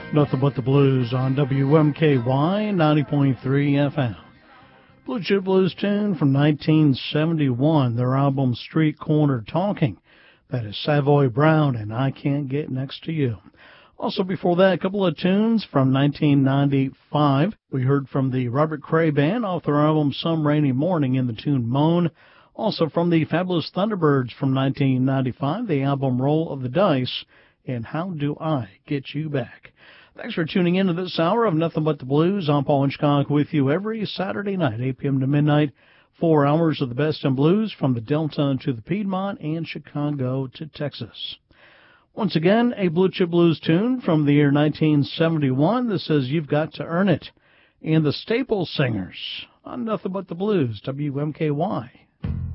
Nothing But the Blues on WMKY 90.3 FM. Blue Chip Blues tune from 1971, their album Street Corner Talking. That is Savoy Brown and I Can't Get Next to You. Also before that, a couple of tunes from 1995. We heard from the Robert Cray Band off their album Some Rainy Morning in the tune Moan. Also from the Fabulous Thunderbirds from 1995, the album Roll of the Dice and How Do I Get You Back. Thanks for tuning in to this hour of Nothing But the Blues. I'm Paul Hitchcock with you every Saturday night, 8 p.m. to midnight. 4 hours of the best in blues from the Delta to the Piedmont and Chicago to Texas. Once again, a Blue Chip Blues tune from the year 1971 that says You've Got to Earn It. And the Staple Singers on Nothing But the Blues, WMKY.